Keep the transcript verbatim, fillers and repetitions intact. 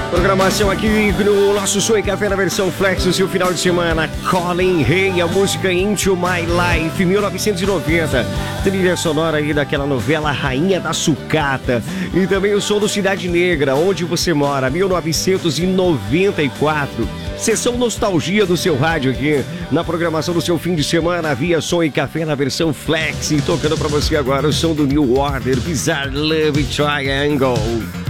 Programação aqui no nosso Som e Café na versão Flex, o seu final de semana. Colin Hay, a música Into My Life, mil novecentos e noventa. Trilha sonora aí daquela novela Rainha da Sucata. E também o som do Cidade Negra, Onde Você Mora, mil novecentos e noventa e quatro. Sessão Nostalgia do seu rádio aqui na programação do seu fim de semana via Som e Café na versão Flex. E tocando pra você agora o som do New Order, Bizarre Love Triangle.